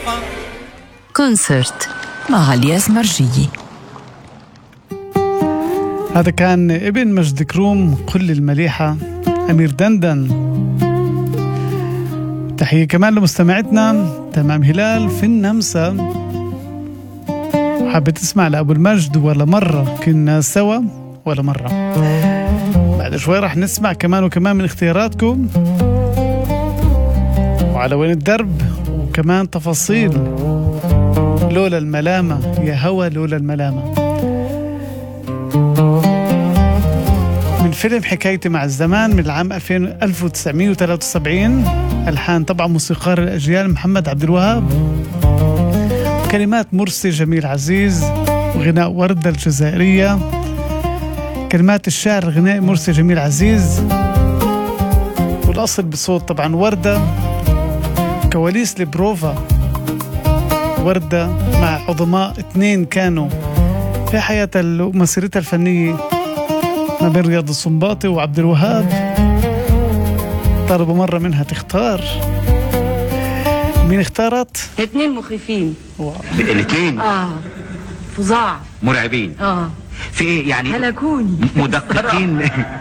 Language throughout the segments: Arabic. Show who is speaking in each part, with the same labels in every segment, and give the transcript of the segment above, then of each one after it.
Speaker 1: كونسرت مع الياس مرجية.
Speaker 2: هذا كان ابن مجد كروم قل المليحة أمير دندن. تحية كمان لمستمعتنا تمام هلال في النمسا، حابة تسمع لأبو المجد ولا مرة كنا سوا ولا مرة. بعد شوي رح نسمع كمان وكمان من اختياراتكم وعلى وين الدرب، وكمان تفاصيل لولا الملامة يا هوى لولا الملامة من فيلم حكايتي مع الزمان من العام 1973. ألحان طبعا موسيقار الأجيال محمد عبد الوهاب، كلمات مرسي جميل عزيز، وغناء وردة الجزائرية. كلمات الشاعر غناء مرسي جميل عزيز، والأصل بصوت طبعا وردة. كواليس لبروفا وردة مع عظماء 2 كانوا في حياة ومسيرتها الفنية ما بين رياض السنباطي وعبد الوهاب. طلبوا مرة منها تختار، مين اختارت؟
Speaker 3: 2 مخيفين.
Speaker 4: الاثنين
Speaker 3: فظاع
Speaker 4: مرعبين. في ايه يعني؟
Speaker 3: هلكوني
Speaker 4: مدققين.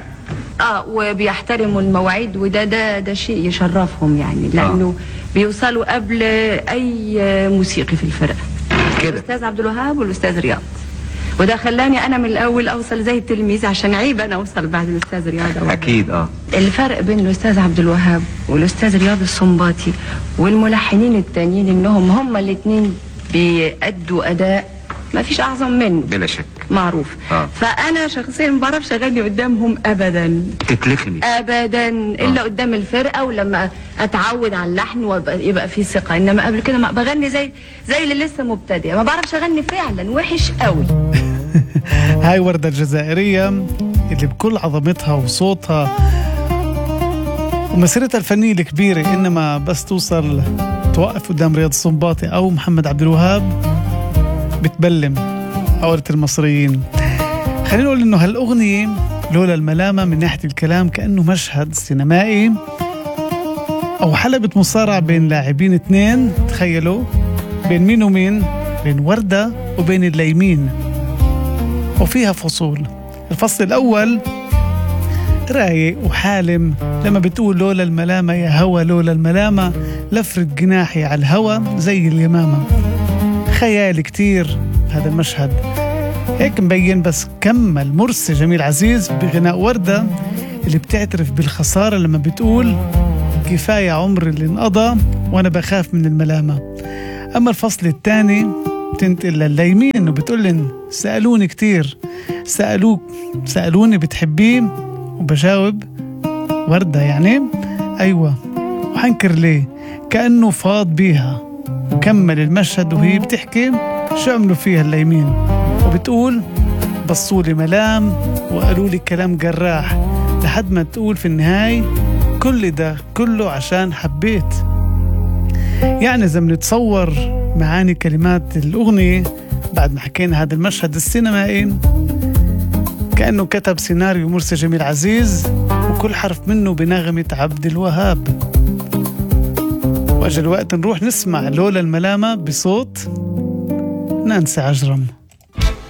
Speaker 3: وبيحترموا المواعيد، وده شيء يشرفهم يعني، لانه بيوصلوا قبل اي موسيقي في الفرقه كده، الاستاذ عبد الوهاب والاستاذ رياض. وده خلاني انا من الاول اوصل زي التلميذ، عشان عيب انا اوصل بعد الاستاذ رياض.
Speaker 4: اكيد.
Speaker 3: الفرق بين الاستاذ عبد الوهاب والاستاذ رياض السنباطي والملحنين التانيين انهم هم الاثنين بيأدوا اداء ما فيش اعظم منه
Speaker 4: بلا شك،
Speaker 3: معروف. فانا شخصيا ما بعرفش اغني قدامهم ابدا،
Speaker 4: تتلخني
Speaker 3: ابدا الا قدام الفرقه، ولما اتعود على اللحن ويبقى في ثقه. انما قبل كده ما بغني زي اللي لسه مبتدئه، ما بعرفش اغني فعلا، وحش قوي.
Speaker 2: هاي وردة الجزائرية اللي بكل عظمتها وصوتها ومسيرتها الفنية الكبيرة، إنما بس توصل توقف قدام رياض السنباطي أو محمد عبد الوهاب بتبلم عورة المصريين. خلينا نقول إنه هالأغنية لولا الملامة من ناحية الكلام كأنه مشهد سينمائي أو حلبة مصارعة بين لاعبين 2. تخيلوا بين مين ومين؟ بين وردة وبين الليمين، وفيها فصول. الفصل الأول رايق وحالم لما بتقول لولا الملامة يا هوى لولا الملامة لفرد جناحي على الهوى زي اليمامة. خيال كتير هذا المشهد هيك مبين. بس كمل مرسي جميل عزيز بغناء وردة اللي بتعترف بالخسارة لما بتقول كفاية عمر اللي انقضى وأنا بخاف من الملامة. أما الفصل الثاني بتنتقل لليمين وبتقول سألوني كتير، سألوني بتحبيه، وبجاوب وردة يعني أيوة وحنكر ليه، كأنه فاض بيها. وكمل المشهد وهي بتحكي شو عملوا فيها الليمين، وبتقول بصولي ملام وقالوا لي كلام جراح، لحد ما تقول في النهاية كل ده كله عشان حبيت. يعني إذا بنتصور معاني كلمات الأغنية بعد ما حكينا هذا المشهد السينمائي كأنه كتب سيناريو مرسي جميل عزيز، وكل حرف منه بنغمة عبد الوهاب. وأجل الوقت نروح نسمع لولا الملامة بصوت نانسي عجرم.